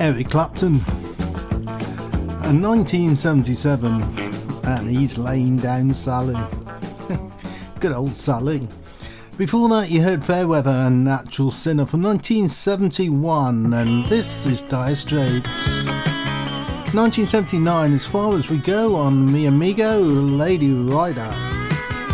Eric Clapton. And 1977, and he's laying down Sally. Good old Sally. Before that, you heard Fairweather and Natural Sinner from 1971, and this is Dire Straits. 1979, as far as we go on Mi Amigo Lady Rider.